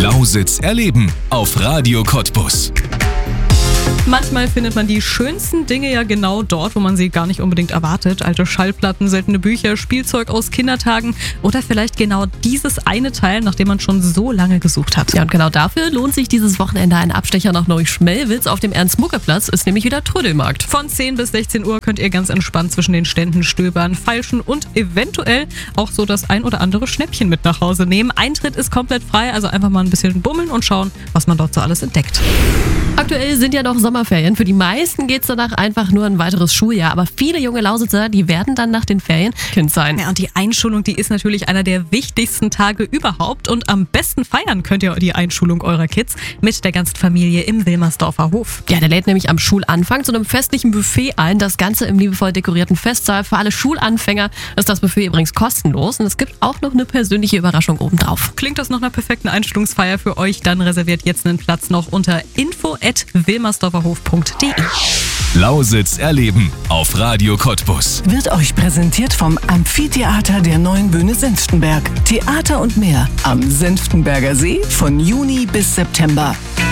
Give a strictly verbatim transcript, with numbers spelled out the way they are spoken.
Lausitz erleben auf Radio Cottbus. Manchmal findet man die schönsten Dinge ja genau dort, wo man sie gar nicht unbedingt erwartet. Alte Schallplatten, seltene Bücher, Spielzeug aus Kindertagen oder vielleicht genau dieses eine Teil, nach dem man schon so lange gesucht hat. Ja, und genau dafür lohnt sich dieses Wochenende ein Abstecher nach Neuschmelwitz. Auf dem Ernst-Mucke-Platz ist nämlich wieder Trödelmarkt. Von zehn bis sechzehn Uhr könnt ihr ganz entspannt zwischen den Ständen stöbern, feilschen und eventuell auch so das ein oder andere Schnäppchen mit nach Hause nehmen. Eintritt ist komplett frei, also einfach mal ein bisschen bummeln und schauen, was man dort so alles entdeckt. Aktuell sind ja noch Sommerferien. Für die meisten geht es danach einfach nur ein weiteres Schuljahr. Aber viele junge Lausitzer, die werden dann nach den Ferien Kind sein. Ja, und die Einschulung, die ist natürlich einer der wichtigsten Tage überhaupt. Und am besten feiern könnt ihr die Einschulung eurer Kids mit der ganzen Familie im Wilmersdorfer Hof. Ja, der lädt nämlich am Schulanfang zu einem festlichen Buffet ein. Das Ganze im liebevoll dekorierten Festsaal. Für alle Schulanfänger ist das Buffet übrigens kostenlos. Und es gibt auch noch eine persönliche Überraschung obendrauf. Klingt das nach einer perfekten Einschulungsfeier für euch? Dann reserviert jetzt einen Platz noch unter info at wilmersdorferhof punkt de. Lausitz erleben auf Radio Cottbus. Wird euch präsentiert vom Amphitheater der Neuen Bühne Senftenberg. Theater und mehr am Senftenberger See von Juni bis September.